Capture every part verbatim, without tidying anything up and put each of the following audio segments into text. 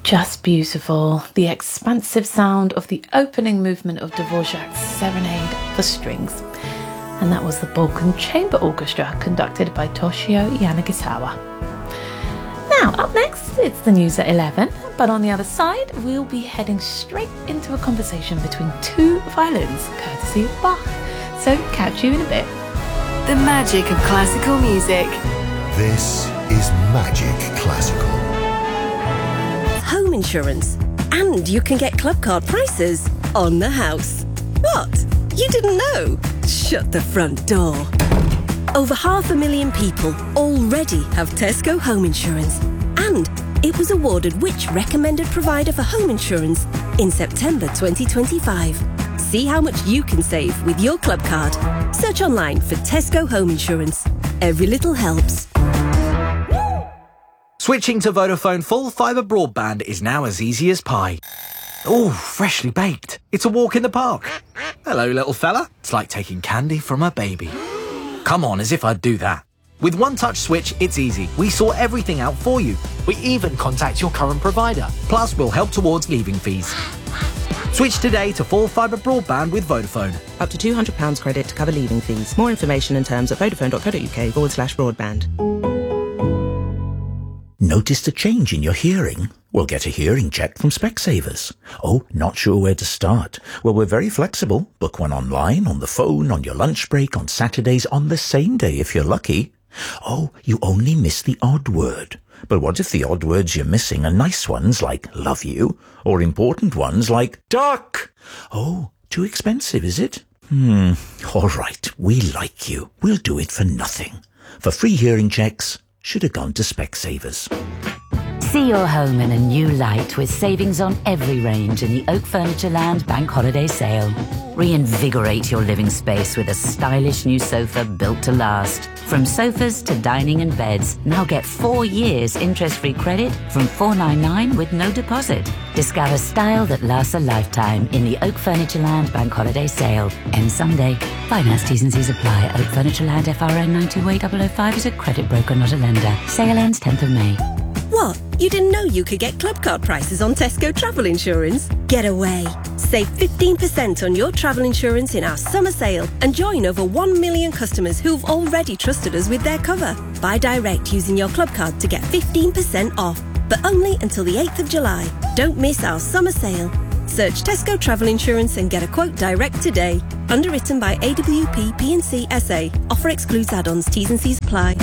Just beautiful. The expansive sound of the opening movement of Dvorak's Serenade for Strings. And that was the Balkan Chamber Orchestra, conducted by Toshio Yanagisawa. Now, up next, it's the news at eleven, but on the other side, we'll be heading straight into a conversation between two violins, courtesy of Bach. So, catch you in a bit. The magic of classical music. This is Magic Classical. Home insurance, and you can get club card prices on the house. What? You didn't know? Shut the front door. Over half a million people already have Tesco Home Insurance, and it was awarded which recommended provider for home insurance in September twenty twenty-five. See how much you can save with your club card. Search online for Tesco Home Insurance. Every little helps. Switching to Vodafone full fibre broadband is now as easy as pie. Oh, freshly baked. It's a walk in the park. Hello, little fella. It's like taking candy from a baby. Come on, as if I'd do that. With One Touch Switch, it's easy. We sort everything out for you. We even contact your current provider. Plus, we'll help towards leaving fees. Switch today to full fibre broadband with Vodafone. Up to two hundred pounds credit to cover leaving fees. More information and terms at vodafone.co.uk forward slash broadband. Noticed a change in your hearing? Well, get a hearing check from Specsavers. Oh, not sure where to start? Well, we're very flexible. Book one online, on the phone, on your lunch break, on Saturdays, on the same day if you're lucky. Oh, you only miss the odd word. But what if the odd words you're missing are nice ones like love you, or important ones like duck? Oh, too expensive, is it? Hmm, all right, we like you. We'll do it for nothing. For free hearing checks, should have gone to Specsavers. See your home in a new light with savings on every range in the Oak Furniture Land Bank Holiday Sale. Reinvigorate your living space with a stylish new sofa built to last. From sofas to dining and beds, now get four years interest-free credit from four ninety-nine with no deposit. Discover style that lasts a lifetime in the Oak Furniture Land Bank Holiday Sale. Ends Sunday. Finance T's and C's apply. Oak Furniture Land F R N nine two eight zero zero five is a credit broker, not a lender. Sale ends tenth of May. What? You didn't know you could get club card prices on Tesco Travel Insurance? Get away. Save fifteen percent on your travel insurance in our summer sale and join over one million customers who've already trusted us with their cover. Buy direct using your club card to get fifteen percent off, but only until the eighth of July. Don't miss our summer sale. Search Tesco Travel Insurance and get a quote direct today. Underwritten by A W P P and C S A. Offer excludes add-ons. T's and C's apply.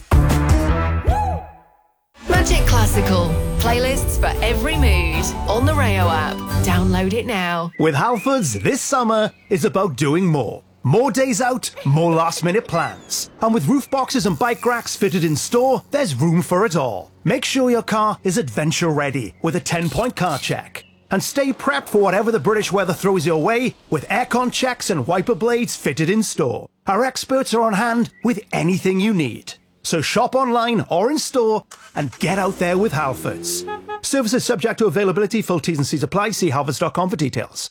Magic Classical. Playlists for every mood. On the Rayo app. Download it now. With Halfords, this summer is about doing more. More days out, more last-minute plans. And with roof boxes and bike racks fitted in store, there's room for it all. Make sure your car is adventure-ready with a ten-point car check. And stay prepped for whatever the British weather throws your way with aircon checks and wiper blades fitted in store. Our experts are on hand with anything you need. So shop online or in store and get out there with Halfords. Services subject to availability. Full T's and C's apply. See halfords dot com for details.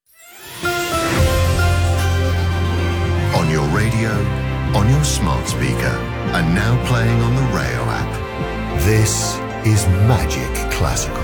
On your radio, on your smart speaker, and now playing on the Rayo app. This is Magic Classical.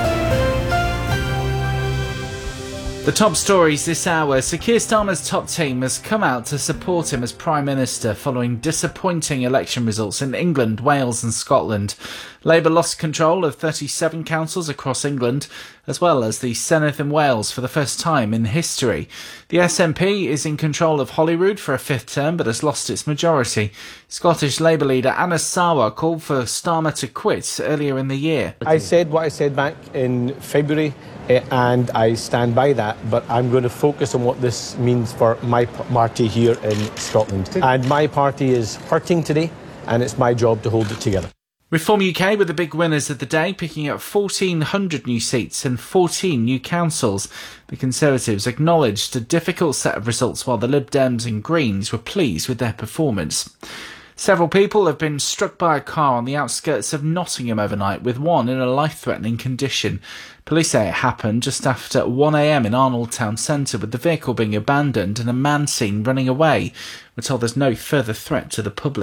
The top stories this hour. Sir Keir Starmer's top team has come out to support him as Prime Minister following disappointing election results in England, Wales and Scotland. Labour lost control of thirty-seven councils across England, as well as the Senedd in Wales for the first time in history. The S N P is in control of Holyrood for a fifth term but has lost its majority. Scottish Labour leader Anas Sarwar called for Starmer to quit earlier in the year. I said what I said back in February. Uh, and I stand by that, but I'm going to focus on what this means for my party here in Scotland. And my party is hurting today, and it's my job to hold it together. Reform U K were the big winners of the day, picking up fourteen hundred new seats and fourteen new councils. The Conservatives acknowledged a difficult set of results, while the Lib Dems and Greens were pleased with their performance. Several people have been struck by a car on the outskirts of Nottingham overnight, with one in a life-threatening condition. Police say it happened just after one a m in Arnold Town Centre, with the vehicle being abandoned and a man seen running away. We're told there's no further threat to the public.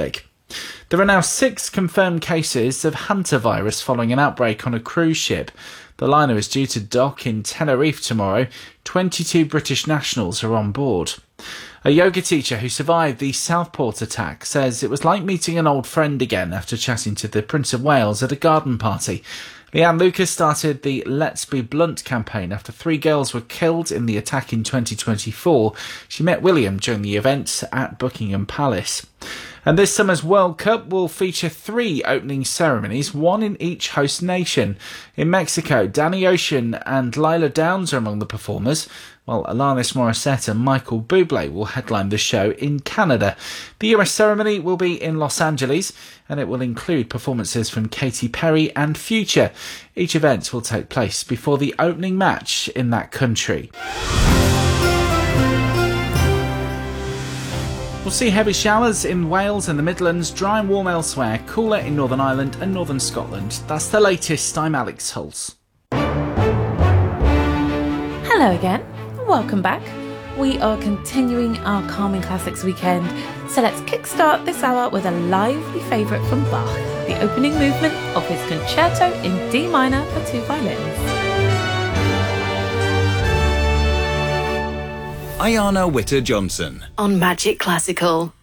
There are now six confirmed cases of hantavirus following an outbreak on a cruise ship. The liner is due to dock in Tenerife tomorrow. twenty-two British nationals are on board. A yoga teacher who survived the Southport attack says it was like meeting an old friend again after chatting to the Prince of Wales at a garden party. Leanne Lucas started the Let's Be Blunt campaign after three girls were killed in the attack in twenty twenty-four. She met William during the event at Buckingham Palace. And this summer's World Cup will feature three opening ceremonies, one in each host nation. In Mexico, Danny Ocean and Lila Downs are among the performers, while Alanis Morissette and Michael Bublé will headline the show in Canada. The U S ceremony will be in Los Angeles, and it will include performances from Katy Perry and Future. Each event will take place before the opening match in that country. We'll see heavy showers in Wales and the Midlands, dry and warm elsewhere, cooler in Northern Ireland and Northern Scotland. That's the latest. I'm Alex Hulse. Hello again, welcome back. We are continuing our Calming Classics weekend, so let's kickstart this hour with a lively favourite from Bach, the opening movement of his concerto in D minor for two violins. Ayana Witter Johnson on Magic Classical.